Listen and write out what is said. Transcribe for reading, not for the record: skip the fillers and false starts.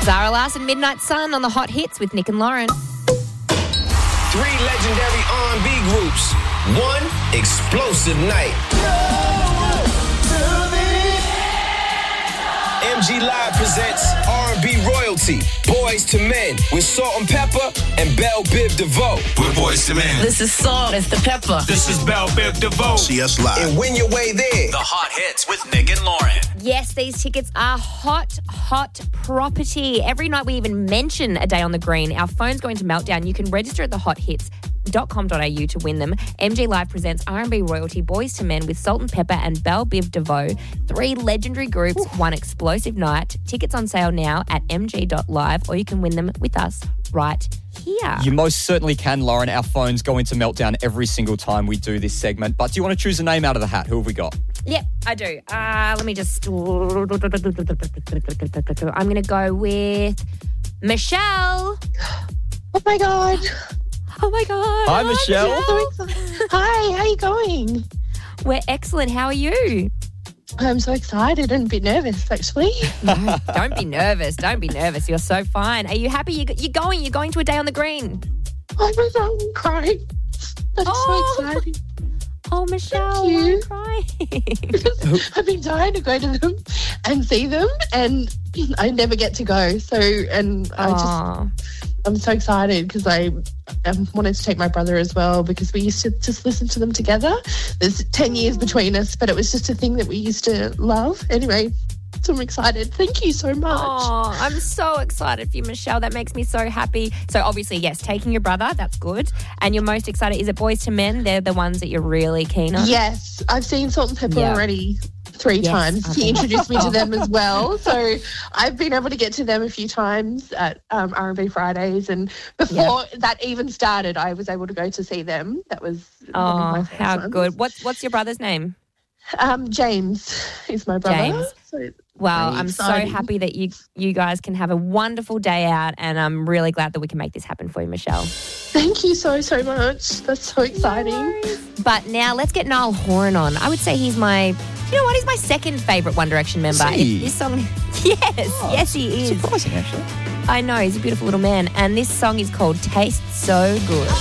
Zara Larsson, Midnight Sun on the Hot Hits with Nick and Lauren. 3 legendary R&B groups. 1 explosive night. MG Live presents R&B royalty, Boys to Men, with Salt and Pepper and Belle Biv DeVoe. We're Boys to Men. This is Salt. It's the Pepper. This is Belle Biv DeVoe. See us live. And win your way there. The Hot Hits with Nick and Lauren. Yes, these tickets are hot property. Every night we even mention A Day on the Green, our phone's going to meltdown. You can register at thehothits.com.au to win them. MG Live presents R&B royalty, Boys to Men with Salt and Pepper and Belle Biv DeVoe. 3 legendary groups, 1 explosive night. Tickets on sale now at mg.live, or you can win them with us right here. You most certainly can, Lauren. Our phones go into meltdown every single time we do this segment. But do you want to choose a name out of the hat? Who have we got? Yep, I do. Let me just... I'm going to go with Michelle. Oh, my God. Oh, my God. Hi, Michelle. So excited. Hi, how are you going? We're excellent. How are you? I'm so excited and a bit nervous, actually. No, don't be nervous. Don't be nervous. You're so fine. Are you happy? You're going to A Day on the Green. Oh, my God, I'm crying. That's so exciting. Oh, Michelle, Thank you. why are you crying? I've been dying to go to them and see them, and I never get to go. So, I'm so excited because I wanted to take my brother as well, because we used to just listen to them together. There's 10 years between us, but it was just a thing that we used to love. Anyway, so I'm excited. Thank you so much. Oh, I'm so excited for you, Michelle. That makes me so happy. So obviously, yes, taking your brother, that's good. And you're most excited. Is it Boys to Men? They're the ones that you're really keen on? Yes, I've seen Salt and Pepper already 3 times. He introduced me to them as well. So I've been able to get to them a few times at R&B Fridays. And before that even started, I was able to go to see them. That was one of my first how ones. good. What's your brother's name? James is my brother. James? So Well, very I'm exciting. so happy that you guys can have a wonderful day out, and I'm really glad that we can make this happen for you, Michelle. Thank you so much. That's so exciting. But now let's get Niall Horan on. I would say he's my second favourite One Direction member. Is he? This song, yes, he is. Surprising, actually. I know, he's a beautiful little man, and this song is called Tastes So Good.